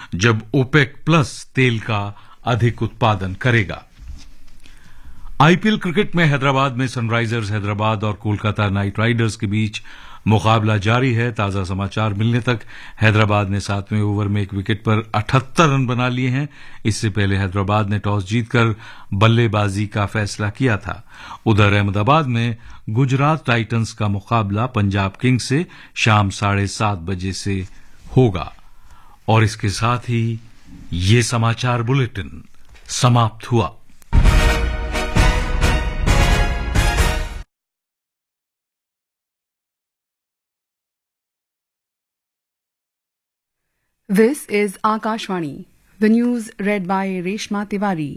जब OPEC plus तेल का अधिक उत्पादन करेगा। आईपीएल क्रिकेट में हैदराबाद में सनराइजर्स हैदराबाद और कोलकाता नाइट राइडर्स के बीच मुकाबला जारी है। ताजा समाचार मिलने तक हैदराबाद ने 7वें ओवर में एक विकेट पर 78 रन बना लिए हैं। इससे पहले हैदराबाद ने टॉस जीतकर बल्लेबाजी का फैसला किया था। उधर अहमदाबाद में गुजरात टाइटंस का मुकाबला पंजाब किंग्स से शाम 7:30 बजे से होगा। और इसके साथ ही ये समाचार बुलेटिन समाप्त हुआ। This is Akashvani. The news read by Reshma Tiwari.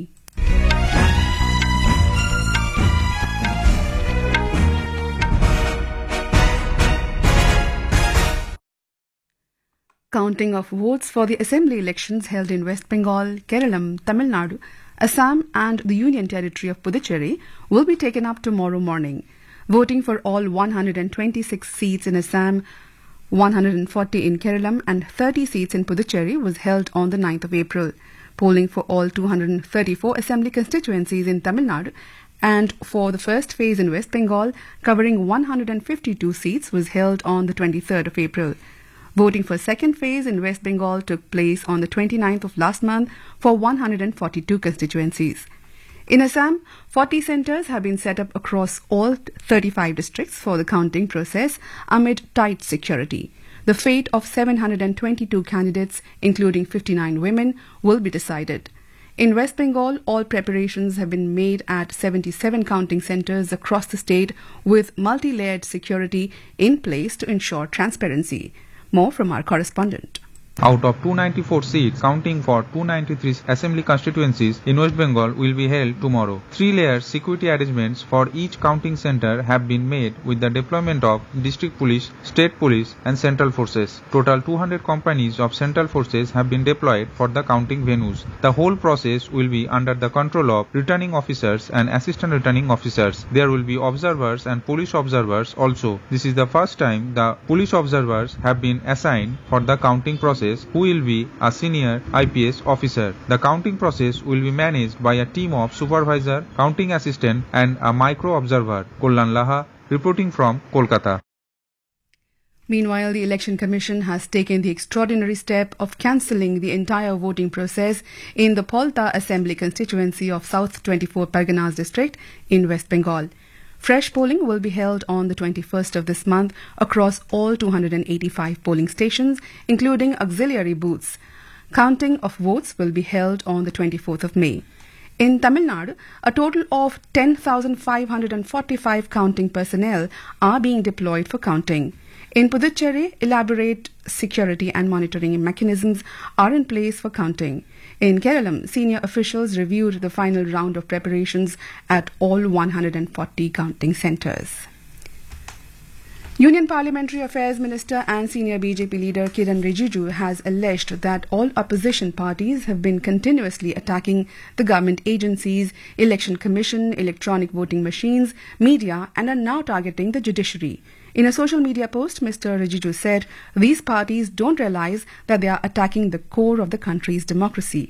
Counting of votes for the assembly elections held in West Bengal, Kerala, Tamil Nadu, Assam and the Union Territory of Puducherry will be taken up tomorrow morning. Voting for all 126 seats in Assam, 140 in Kerala and 30 seats in Puducherry was held on the 9th of April. Polling for all 234 assembly constituencies in Tamil Nadu and for the first phase in West Bengal, covering 152 seats, was held on the 23rd of April. Voting for second phase in West Bengal took place on the 29th of last month for 142 constituencies. In Assam, 40 centres have been set up across all 35 districts for the counting process amid tight security. The fate of 722 candidates, including 59 women, will be decided. In West Bengal, all preparations have been made at 77 counting centres across the state with multi-layered security in place to ensure transparency. More from our correspondent. Out of 294 seats, counting for 293 assembly constituencies in West Bengal will be held tomorrow. 3-layer security arrangements for each counting center have been made with the deployment of district police, state police and central forces. Total 200 companies of central forces have been deployed for the counting venues. The whole process will be under the control of returning officers and assistant returning officers. There will be observers and police observers also. This is the first time the police observers have been assigned for the counting process, who will be a senior IPS officer. The counting process will be managed by a team of supervisor, counting assistant and a micro observer. Kullan Laha reporting from Kolkata. Meanwhile, the Election Commission has taken the extraordinary step of cancelling the entire voting process in the Polta Assembly constituency of South 24 Parganas district in West Bengal. Fresh polling will be held on the 21st of this month across all 285 polling stations, including auxiliary booths. Counting of votes will be held on the 24th of May. In Tamil Nadu, a total of 10,545 counting personnel are being deployed for counting. In Puducherry, elaborate security and monitoring mechanisms are in place for counting. In Kerala, senior officials reviewed the final round of preparations at all 140 counting centres. Union Parliamentary Affairs Minister and senior BJP leader Kiran Rijiju has alleged that all opposition parties have been continuously attacking the government agencies, Election Commission, electronic voting machines, media and are now targeting the judiciary. In a social media post, Mr. Rijiju said these parties don't realize that they are attacking the core of the country's democracy.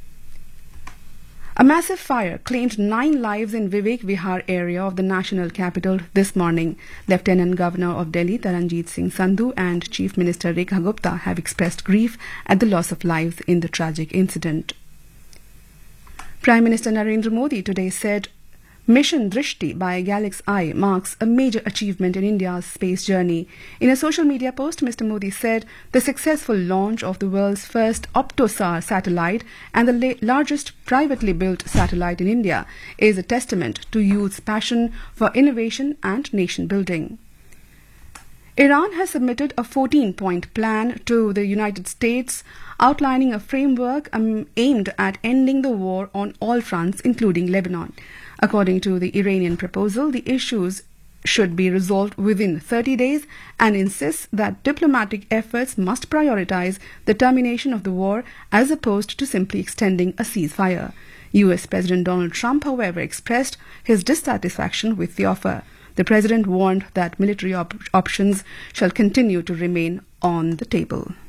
A massive fire claimed 9 lives in Vivek Vihar area of the national capital this morning. Lieutenant Governor of Delhi Taranjit Singh Sandhu and Chief Minister Rekha Gupta have expressed grief at the loss of lives in the tragic incident. Prime Minister Narendra Modi today said Mission Drishti by Galaxy Eye marks a major achievement in India's space journey. In a social media post, Mr. Modi said the successful launch of the world's first Optosar satellite and the largest privately built satellite in India is a testament to youth's passion for innovation and nation building. Iran has submitted a 14-point plan to the United States outlining a framework aimed at ending the war on all fronts, including Lebanon. According to the Iranian proposal, the issues should be resolved within 30 days and insists that diplomatic efforts must prioritize the termination of the war as opposed to simply extending a ceasefire. US President Donald Trump, however, expressed his dissatisfaction with the offer. The president warned that military options shall continue to remain on the table.